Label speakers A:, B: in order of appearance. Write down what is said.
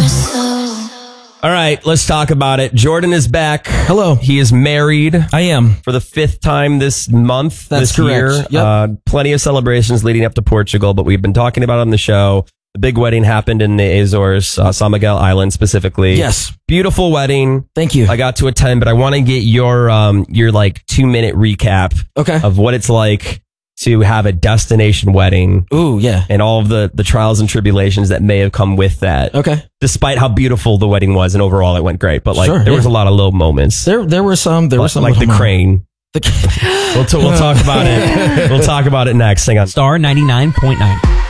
A: All right, let's talk about it. Jordan is back.
B: Hello.
A: He is married.
B: I am.
A: For the 5th time this month,
B: That's
A: this
B: correct.
A: year.
B: Yep.
A: Plenty of celebrations leading up to Portugal, but we've been talking about it on the show. The big wedding happened in the Azores, San Miguel Island specifically.
B: Yes.
A: Beautiful wedding.
B: Thank you.
A: I got to attend, but I want to get your like 2-minute recap of what it's like to have a destination wedding.
B: Ooh, yeah.
A: And all of the trials and tribulations that may have come with that.
B: Okay.
A: Despite how beautiful the wedding was and overall it went great, but like there was a lot of low moments.
B: There were some
A: like the crane. We'll talk about it. We'll talk about it next. Hang on.
C: Star 99.9.